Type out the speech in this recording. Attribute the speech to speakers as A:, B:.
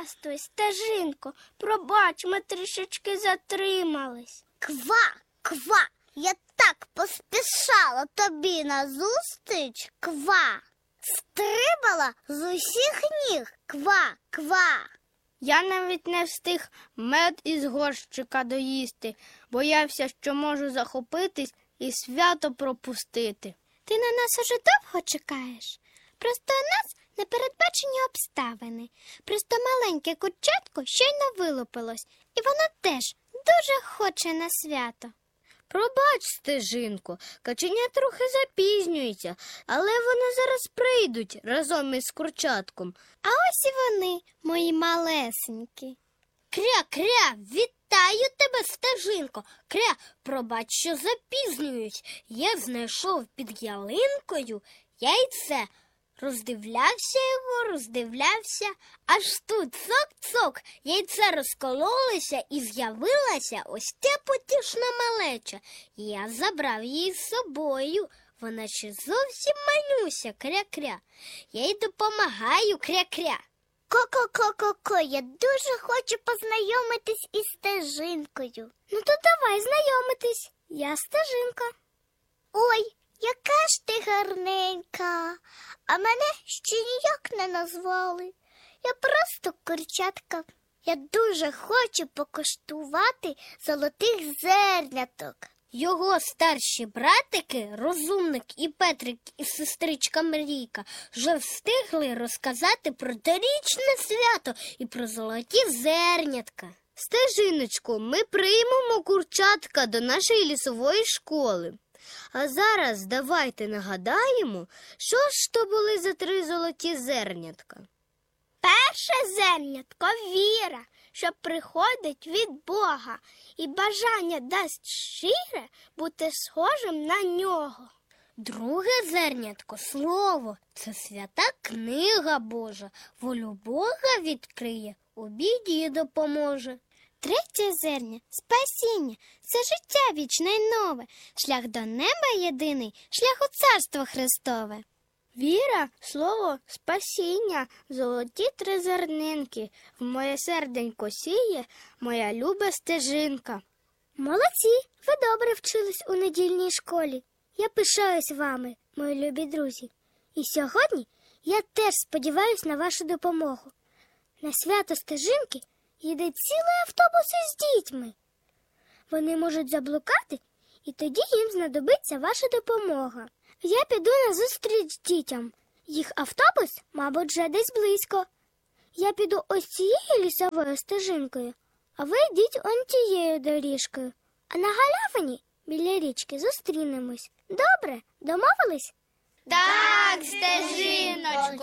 A: Здрастуй, стежинко, пробач, ми трішечки затримались.
B: Ква, ква, я так поспішала тобі назустріч, ква. Стрибала з усіх ніг, ква, ква.
A: Я навіть не встиг мед із горщика доїсти, боявся, що можу захопитись і свято пропустити. Ти на нас уже довго чекаєш? Просто у нас непередбачені обставини. Просто маленьке курчатко щойно вилупилось, і воно теж дуже хоче на свято. Пробач, стежинко, каченя трохи запізнюється, але вони зараз прийдуть разом із курчатком. А ось і вони, мої малесенькі. Кря-кря, вітаю тебе, стежинко. Кря, пробач, що запізнююсь. Я знайшов під ялинкою яйце. Роздивлявся, аж тут цок-цок, яйця розкололися і з'явилася ось ця потішна малеча. Я забрав її з собою, вона ще зовсім манюся, кря-кря. Я їй допомагаю, кря-кря.
B: Ко-ко-ко-ко-ко, я дуже хочу познайомитись із стежинкою.
A: Ну то давай знайомитись, я стежинка.
B: Ой, яка ж ти гарненька, а мене ще ніяк не назвали. Я просто курчатка. Я дуже хочу покуштувати золотих зерняток.
A: Його старші братики, Розумник і Петрик і сестричка Мрійка, вже встигли розказати про торічне свято і про золоті зернятка. Стежиночко, ми приймемо курчатка до нашої лісової школи. А зараз давайте нагадаємо, що ж то були за 3 золоті зернятка. Перше зернятко – віра, що приходить від Бога, і бажання дасть щире бути схожим на нього. Друге зернятко – слово, це свята книга Божа, волю Бога відкриє, у біді допоможе. Третє зерня – спасіння, це життя вічне й нове, шлях до неба єдиний, шлях у царство Христове. Віра, слово, спасіння, золоті 3 зернинки, в моє серденько сіє моя люба стежинка. Молодці, ви добре вчились у недільній школі. Я пишаюсь вами, мої любі друзі. І сьогодні я теж сподіваюсь на вашу допомогу. На свято стежинки їде цілий автобус із дітьми. Вони можуть заблукати, і тоді їм знадобиться ваша допомога. Я піду на зустріч дітям. Їх автобус, мабуть, вже десь близько. Я піду ось цією лісовою стежинкою, а ви йдіть он тією доріжкою. А на галявині біля річки зустрінемось. Добре? Домовились?
B: Так, стежиночко.